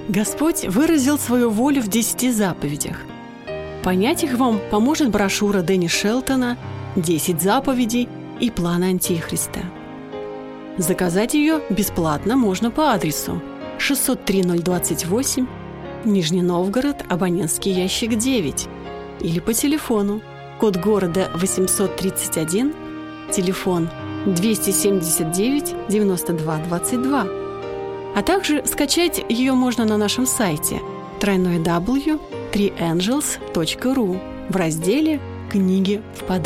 Господь выразил свою волю в 10 заповедях. Понять их вам поможет брошюра Дэнни Шелтона «10 заповедей и план Антихриста». Заказать ее бесплатно можно по адресу 603-028, Нижний Новгород, абонентский ящик 9, или по телефону, код города 831, телефон 279-92-22. А также скачать ее можно на нашем сайте www.3angels.ru в разделе «Книги в подарок».